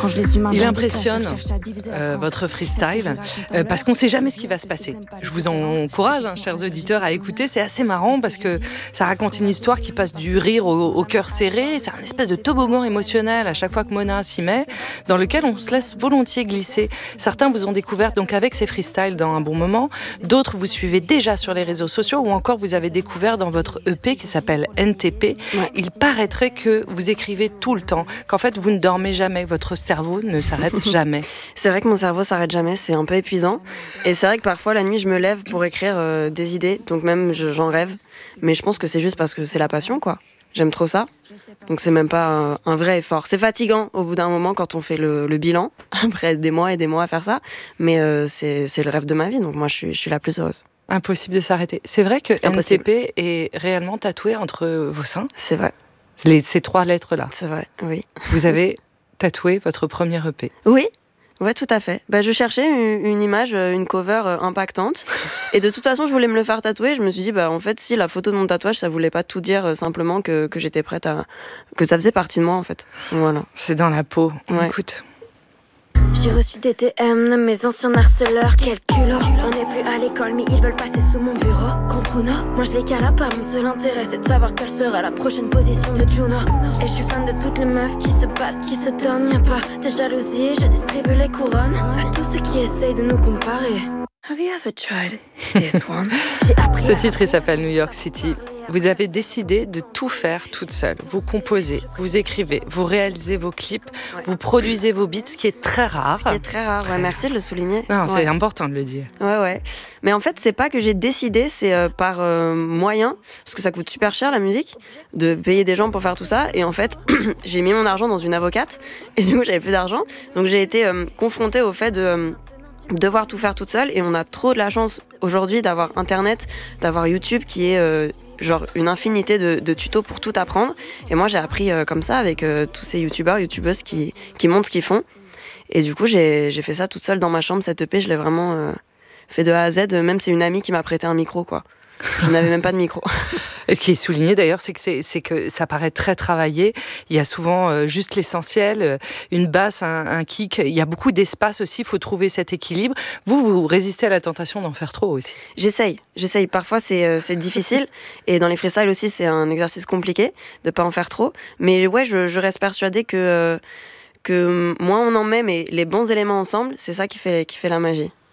range les humains. Il impressionne votre freestyle parce qu'on ne sait jamais ce qui va se passer. Je vous encourage, chers auditeurs, à écouter. C'est assez marrant parce que ça raconte une histoire qui passe du rire au cœur serré. C'est un espèce de toboggan émotionnel à chaque fois que Mona s'y met, dans lequel on se laisse volontiers glisser. Certains vous ont découvert donc avec ces freestyles dans un bon moment. D'autres vous suivez déjà sur les réseaux sociaux ou encore vous avez découvert dans votre EP qui s'appelle NTP. Ouais. Il paraîtrait que vous écrivez tout le temps, qu'en fait vous ne dormez jamais, votre cerveau ne s'arrête jamais. C'est vrai que mon cerveau s'arrête jamais, c'est un peu épuisant. Et c'est vrai que parfois la nuit je me lève pour écrire des idées, donc même j'en rêve. Mais je pense que c'est juste parce que c'est la passion, quoi. J'aime trop ça. Donc c'est même pas un vrai effort. C'est fatigant au bout d'un moment quand on fait le bilan, après des mois et des mois à faire ça. Mais c'est le rêve de ma vie, donc moi je suis la plus heureuse. Impossible de s'arrêter. C'est vrai que NTP est réellement tatoué entre vos seins. C'est vrai. Ces 3 lettres-là. C'est vrai, oui. Vous avez tatoué votre premier EP. Oui. Ouais, tout à fait. Je cherchais une image, une cover impactante. Et de toute façon, je voulais me le faire tatouer. Je me suis dit, en fait, si la photo de mon tatouage, ça voulait pas tout dire, simplement que j'étais prête à... que ça faisait partie de moi, en fait. Voilà. C'est dans la peau. Ouais. Écoute. J'ai reçu des DM de mes anciens harceleurs, quel culot. On n'est plus à l'école mais ils veulent passer sous mon bureau. Contre Uno, moi je les cala pas, mon seul intérêt c'est de savoir quelle sera la prochaine position de Juno. Et je suis fan de toutes les meufs qui se battent, qui se donnent. Y'a pas de jalousie, je distribue les couronnes à tous ceux qui essayent de nous comparer. Have you ever tried this one? Ce titre, il s'appelle New York City. Vous avez décidé de tout faire toute seule. Vous composez, vous écrivez, vous réalisez vos clips, vous produisez vos beats, ce qui est très rare. Ce qui est très rare, ouais, merci de le souligner. Non, c'est important de le dire. Ouais. Mais en fait, c'est pas que j'ai décidé, c'est par moyen, parce que ça coûte super cher la musique, de payer des gens pour faire tout ça. Et en fait, j'ai mis mon argent dans une avocate, et du coup, j'avais plus d'argent. Donc j'ai été confrontée au fait de... devoir tout faire toute seule, et on a trop de la chance aujourd'hui d'avoir Internet, d'avoir YouTube qui est genre une infinité de tutos pour tout apprendre. Et moi j'ai appris comme ça avec tous ces youtubeuses qui montrent ce qu'ils font. Et du coup j'ai fait ça toute seule dans ma chambre. Cette EP je l'ai vraiment fait de A à Z. Même c'est une amie qui m'a prêté un micro, quoi. Je n'avais même pas de micro. Et ce qui est souligné d'ailleurs, c'est que ça paraît très travaillé. Il y a souvent juste l'essentiel, une basse, un kick. Il y a beaucoup d'espace aussi. Il faut trouver cet équilibre. Vous résistez à la tentation d'en faire trop aussi. J'essaye. Parfois c'est difficile. Et dans les freestyles aussi, c'est un exercice compliqué de pas en faire trop. Mais ouais, je reste persuadée que moins on en met, mais les bons éléments ensemble, c'est ça qui fait la magie.